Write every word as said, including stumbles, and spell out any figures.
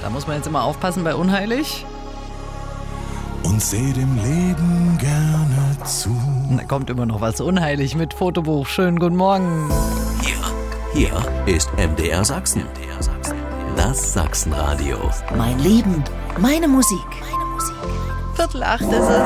Da muss man jetzt immer aufpassen bei unheilig. Und seh dem Leben gerne zu. Da kommt immer noch was unheilig mit Fotobuch. Schönen guten Morgen. Hier, hier ist M D R Sachsen. Das Sachsenradio. Mein Leben, meine Musik. Viertel acht ist es.